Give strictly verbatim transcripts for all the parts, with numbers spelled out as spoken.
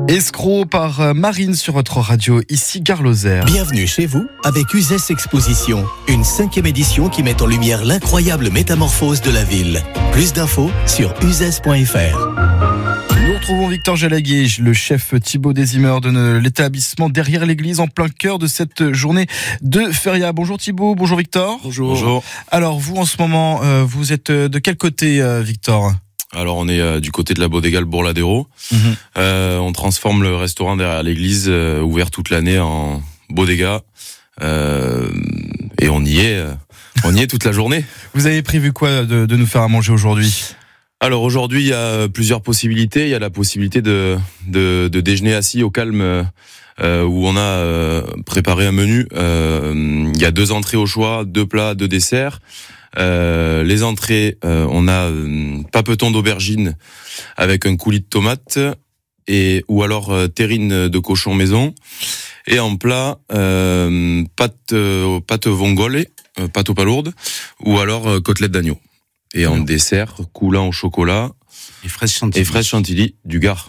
Escroc par Marine sur votre radio, ici Gare Lozère. Bienvenue chez vous avec Uzès Exposition, une cinquième édition qui met en lumière l'incroyable métamorphose de la ville. Plus d'infos sur uzès point f r. Nous retrouvons Victor Jalaguier, le chef Thibaut Désimer de l'établissement derrière l'église en plein cœur de cette journée de feria. Bonjour Thibaut, bonjour Victor. Bonjour. Bonjour. Alors vous en ce moment, euh, vous êtes de quel côté euh, Victor ? Alors on est euh, du côté de la bodega Le Bourladero. Mmh. Euh, on transforme le restaurant derrière l'église, euh, ouvert toute l'année en bodega. Euh, et on y est, euh, on y est toute la journée. Vous avez prévu quoi de, de nous faire à manger aujourd'hui ? Alors aujourd'hui il y a plusieurs possibilités. Il y a la possibilité de, de, de déjeuner assis au calme, euh, où on a euh, préparé un menu. Euh, il y a deux entrées au choix, deux plats, deux desserts. Euh, les entrées, euh, on a euh, papeton d'aubergine avec un coulis de tomate et ou alors euh, terrine de cochon maison. Et en plat, euh, pâte euh, pâte vongole, euh, pâte aux palourdes, ou alors euh, côtelette d'agneau. Et en mmh. dessert, coulant au chocolat et fraises chantilly. Et fraises chantilly du Gard.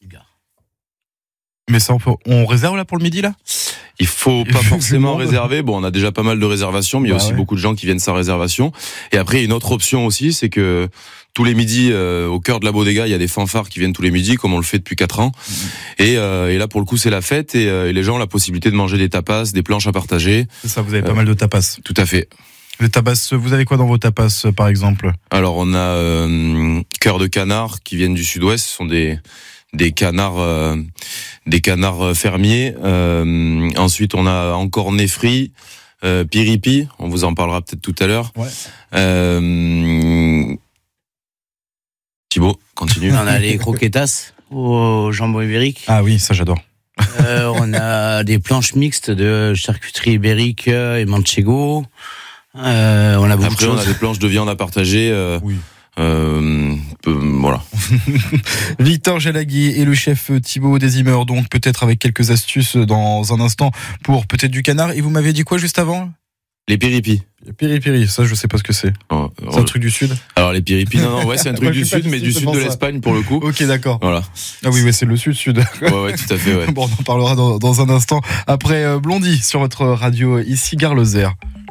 Mais ça, on, peut, on réserve là pour le midi là ? Il faut pas forcément réserver. Bon, on a déjà pas mal de réservations, mais il y a bah aussi ouais. beaucoup de gens qui viennent sans réservation. Et après, une autre option aussi, c'est que tous les midis, euh, au cœur de la bodega, il y a des fanfares qui viennent tous les midis, comme on le fait depuis quatre ans. Mmh. Et, euh, et là, pour le coup, c'est la fête et, euh, et les gens ont la possibilité de manger des tapas, des planches à partager. C'est ça, vous avez euh, pas mal de tapas. Tout à fait. Les tapas, vous avez quoi dans vos tapas, par exemple ? Alors, on a euh, cœur de canard qui viennent du sud-ouest. Ce sont des des canards euh, des canards fermiers. Euh, ensuite, on a encore nez frit, euh, piripi. On vous en parlera peut-être tout à l'heure. Ouais. Euh, Thibaut, continue. On a les croquetas au jambon ibérique. Ah oui, ça j'adore. Euh, on a des planches mixtes de charcuterie ibérique et manchego. Euh, on a beaucoup Après, de on choses. a des planches de viande à partager. Euh, oui. Euh, peu, voilà. Victor Jalaguier et le chef Thibaut Désimer, donc peut-être avec quelques astuces dans un instant pour peut-être du canard. Et vous m'avez dit quoi juste avant ? Les piripis. Piri piri, ça je sais pas ce que c'est. Oh, c'est un truc du sud ? Alors les piripis, non, non, ouais, c'est un truc Moi, du sud, mais du sud de ça. l'Espagne pour le coup. Ok, d'accord. Voilà. Ah oui, ouais, c'est le sud-sud. Ouais, ouais, tout à fait, ouais. Bon, on en parlera dans, dans un instant après euh, Blondie sur votre radio ici Gare Lozère.